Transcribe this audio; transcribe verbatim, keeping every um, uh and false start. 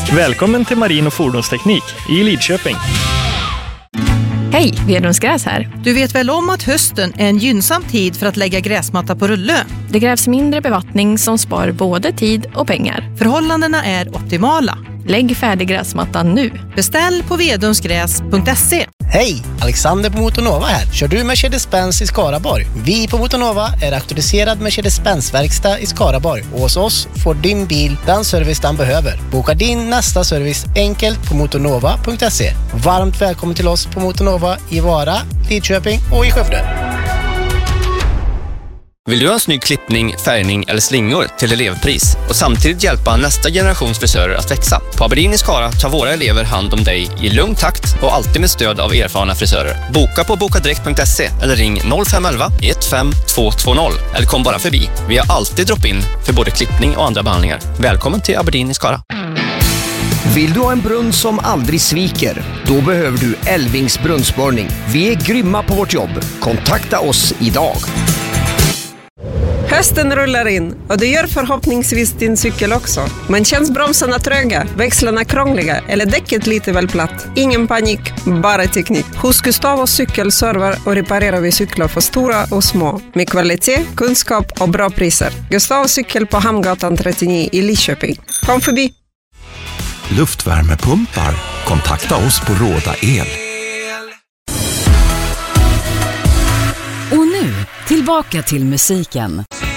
Välkommen till Marin- och fordonsteknik i Lidköping. Hej, Vedrums Gräs här. Du vet väl om att hösten är en gynnsam tid för att lägga gräsmatta på rulle? Det krävs mindre bevattning som spar både tid och pengar. Förhållandena är optimala. Lägg färdig gräsmattan nu. Beställ på vedrumsgräs punkt se. Hej, Alexander på Motornova här. Kör du Mercedes-Benz i Skaraborg? Vi på Motornova är auktoriserad Mercedes-Benz-verkstad i Skaraborg. Och hos oss får din bil den service den behöver. Boka din nästa service enkelt på motornova punkt se. Varmt välkommen till oss på Motornova i Vara, Lidköping och i Skövde. Vill du ha en snygg klippning, färgning eller slingor till elevpris och samtidigt hjälpa nästa generations frisörer att växa? På Aberdeen i Skara tar våra elever hand om dig i lugn takt och alltid med stöd av erfarna frisörer. Boka på bokadirekt punkt se eller ring noll fem ett ett ett fem två två noll eller kom bara förbi. Vi har alltid drop-in för både klippning och andra behandlingar. Välkommen till Aberdeen i Skara. Vill du ha en brunn som aldrig sviker? Då behöver du Elvings brunnsborrning. Vi är grymma på vårt jobb. Kontakta oss idag. Hösten rullar in och det gör förhoppningsvis din cykel också. Men känns bromsarna tröga, växlarna krångliga eller däcket lite väl platt? Ingen panik, bara teknik. Hos Gustavos cykelserver och reparerar vi cyklar för stora och små. Med kvalitet, kunskap och bra priser. Gustavos cykel på Hamngatan trettionio i Lidköping. Kom förbi! Luftvärmepumpar. Kontakta oss på Råda El. Och nu, tillbaka till musiken.